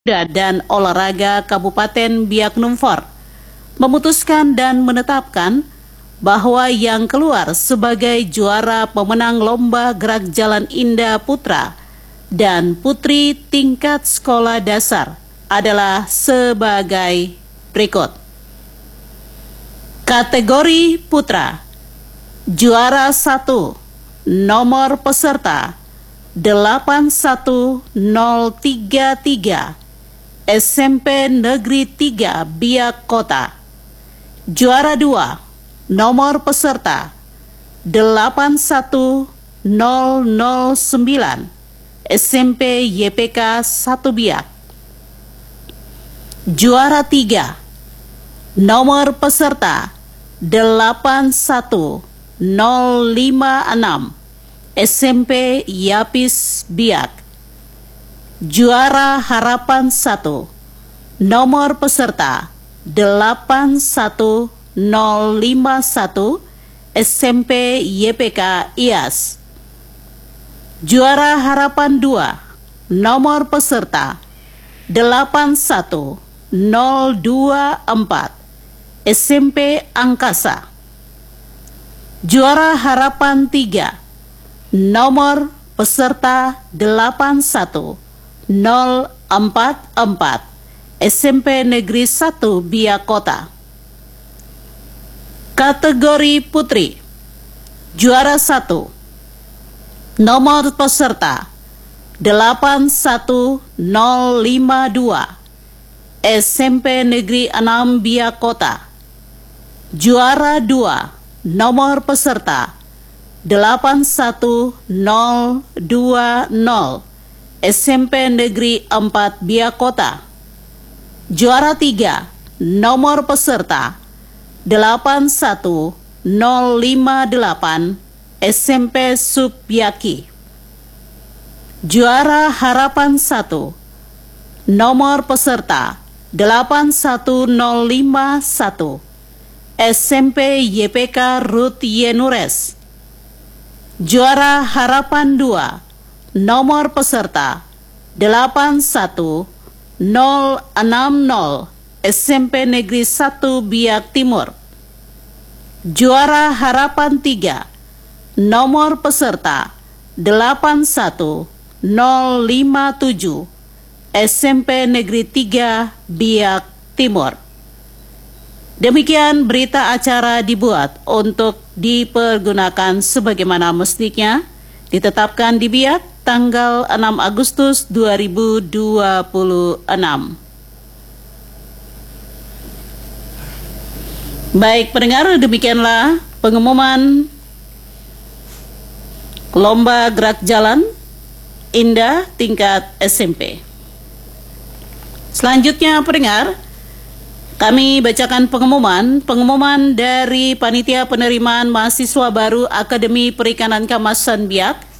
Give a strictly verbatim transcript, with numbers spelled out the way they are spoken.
Pemuda dan Olahraga Kabupaten Biak Numfor memutuskan dan menetapkan bahwa yang keluar sebagai juara pemenang Lomba Gerak Jalan Indah Putra dan Putri tingkat sekolah dasar adalah sebagai berikut. Kategori Putra, juara satu, nomor peserta delapan satu nol tiga tiga, S M P Negeri tiga Biak Kota. Juara dua, nomor peserta delapan satu nol nol sembilan, S M P Y P K satu Biak. Juara tiga, nomor peserta delapan satu nol lima enam, S M P Yapis Biak. Juara Harapan satu, nomor peserta delapan satu nol lima satu, S M P Y P K I A S. Juara Harapan dua, nomor peserta delapan satu nol dua empat, S M P Angkasa. Juara Harapan tiga, nomor peserta delapan satu nol empat empat, S M P Negeri satu Biak Kota. Kategori Putri, juara satu, nomor peserta delapan satu nol lima dua, S M P Negeri enam Biak Kota. Juara dua, nomor peserta delapan satu nol dua nol, S M P Negeri empat Biak Kota. Juara tiga, nomor peserta delapan satu nol lima delapan, S M P Subyaki. Juara Harapan satu, nomor peserta delapan satu nol lima satu, S M P Y P K Ruth Yenures. Juara Harapan dua, nomor peserta delapan satu nol enam nol, S M P Negeri satu Biak Timur. Juara Harapan tiga, nomor peserta delapan satu nol lima tujuh, S M P Negeri tiga Biak Timur. Demikian berita acara dibuat untuk dipergunakan sebagaimana mestinya, ditetapkan di Biak tanggal enam Agustus dua ribu dua puluh enam. Baik pendengar, demikianlah pengumuman Lomba Gerak Jalan Indah tingkat S M P. Selanjutnya pendengar, kami bacakan pengumuman pengumuman dari Panitia Penerimaan Mahasiswa Baru Akademi Perikanan Kamasan Biak